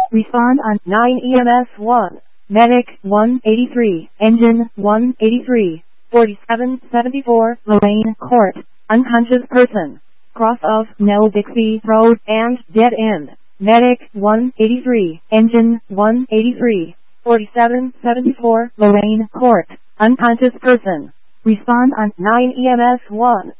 Respond on 9 EMS 1. Medic 183. Engine 183. 4774 Lorraine Court. Unconscious person. Cross of Nell Dixie Road and dead end. Medic 183. Engine 183. 4774 Lorraine Court. Unconscious person. Respond on 9 EMS 1.